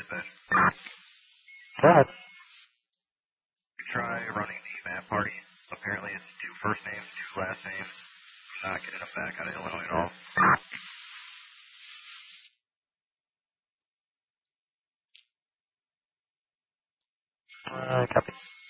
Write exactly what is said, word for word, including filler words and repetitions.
dispatch. Go ahead. You try running the map party. Apparently it's two first names, two last names. Not getting them back out of Illinois at all. Uh, copy.